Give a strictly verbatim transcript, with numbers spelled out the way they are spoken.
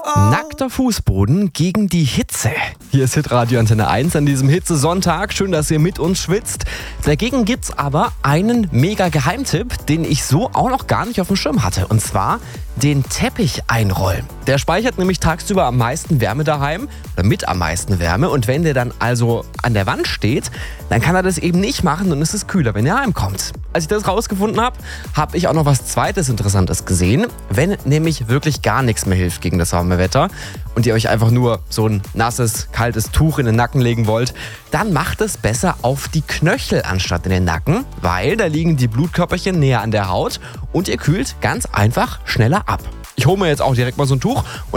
Nackter Fußboden gegen die Hitze. Hier ist Hitradio Antenne eins an diesem Hitzesonntag. Schön, dass ihr mit uns schwitzt. Dagegen gibt's aber einen mega Geheimtipp, den ich so auch noch gar nicht auf dem Schirm hatte. Und zwar den Teppich einrollen. Der speichert nämlich tagsüber am meisten Wärme daheim, oder mit am meisten Wärme. Und wenn der dann also an der Wand steht, dann kann er das eben nicht machen und es ist kühler, wenn er heimkommt. Als ich das rausgefunden habe, habe ich auch noch was zweites Interessantes gesehen. Wenn nämlich wirklich gar nichts mehr hilft gegen das warme Wetter und ihr euch einfach nur so ein nasses, kaltes Tuch in den Nacken legen wollt, dann macht es besser auf die Knöchel anstatt in den Nacken, weil da liegen die Blutkörperchen näher an der Haut und ihr kühlt ganz einfach schneller ab. Ich hole mir jetzt auch direkt mal so ein Tuch und